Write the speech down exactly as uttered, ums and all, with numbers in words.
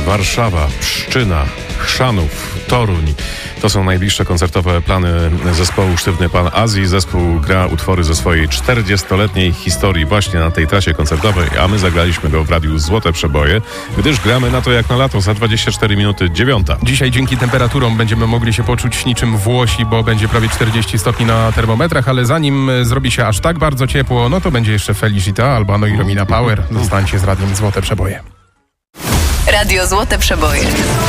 Warszawa, Pszczyna, Chrzanów, Toruń. To są najbliższe koncertowe plany zespołu Sztywny Pan Azji. Zespół gra utwory ze swojej czterdziestoletniej historii właśnie na tej trasie koncertowej, a my zagraliśmy go w radiu Złote Przeboje, gdyż gramy na to jak na lato za dwadzieścia cztery minuty dziewiąta. Dzisiaj dzięki temperaturom będziemy mogli się poczuć niczym Włosi, bo będzie prawie czterdzieści stopni na termometrach, ale zanim zrobi się aż tak bardzo ciepło, no to będzie jeszcze Felicita, Albano i Romina Power. Zostańcie z radiem Złote Przeboje. Radio Złote Przeboje.